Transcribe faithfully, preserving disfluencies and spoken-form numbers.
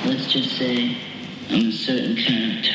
let's just say I'm a certain kind of